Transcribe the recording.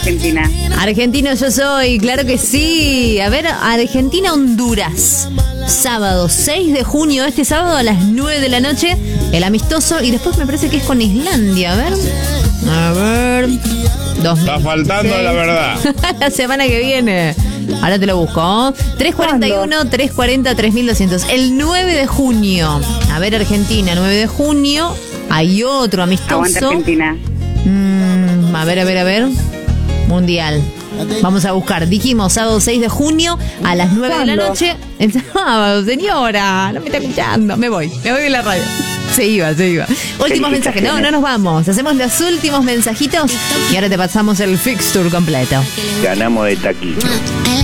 Argentina. Argentino yo soy, claro que sí. A ver, Argentina-Honduras. Sábado 6 de junio, este sábado a las 9 de la noche, el amistoso. Y después me parece que es con Islandia. A ver. Está faltando la verdad. La semana que viene. Ahora te lo busco. 341, 340, 3200. El 9 de junio. A ver, Argentina, 9 de junio. Hay otro amistoso. Aguanta Argentina. A ver. Mundial. Vamos a buscar. Dijimos sábado 6 de junio a las 9 de la noche. El sábado, señora. No me está escuchando. Me voy de la radio. Se iba. Últimos mensajes. No nos vamos. Hacemos los últimos mensajitos y ahora te pasamos el fixture completo. Ganamos de taquito.